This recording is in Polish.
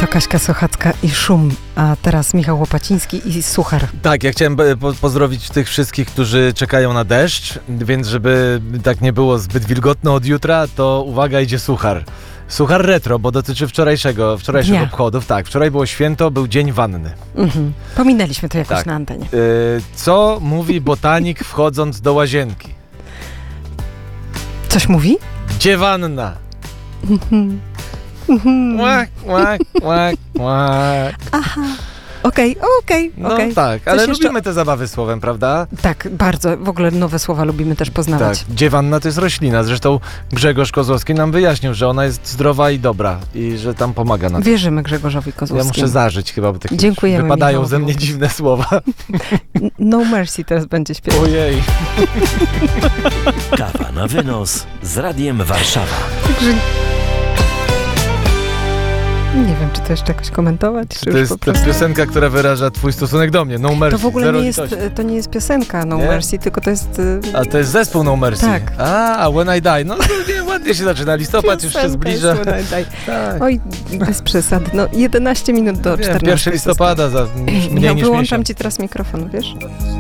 Kaśka Sochacka i Szum, a teraz Michał Łopaciński i Suchar. Tak, ja chciałem pozdrowić tych wszystkich, którzy czekają na deszcz, więc żeby tak nie było zbyt wilgotno od jutra, to uwaga, idzie suchar. Suchar retro, bo dotyczy wczorajszych Dnia. obchodów. Tak, wczoraj było święto, był Dzień Wanny. Pominęliśmy to jakoś Tak. na antenie. Co mówi botanik wchodząc do łazienki? Coś mówi? Gdzie wanna? Łak, łak, łak, łak. Aha. Okej. No tak, ale lubimy te zabawy słowem, prawda? Tak, bardzo. W ogóle nowe słowa lubimy też poznawać. Tak, dziewanna to jest roślina. Zresztą Grzegorz Kozłowski nam wyjaśnił, że ona jest zdrowa i dobra i że tam pomaga na to. Wierzymy Grzegorzowi Ja Kozłowskiemu. muszę zażyć chyba, bo takie Dziękujemy, wypadają Michał. ze mnie dziwne słowa. No Mercy teraz będzie śpiewał. Ojej. Kawa na wynos z Radiem Warszawa. Także... Nie wiem, czy to jeszcze jakoś komentować. Czy To już jest po prostu... piosenka, która wyraża twój stosunek do mnie. No Mercy. To w ogóle zero nie jest, litości. to nie jest piosenka No Nie? Mercy, tylko to jest... A to jest zespół No Mercy. Tak. A When I Die. No nie, ładnie się zaczyna. Listopad już się piosenka zbliża. jest When I Die. Tak. Oj, bez przesady. No 11 minut do 14. 1 listopada za mniej Michał, niż wyłączam miesiąc. ci teraz mikrofon, wiesz?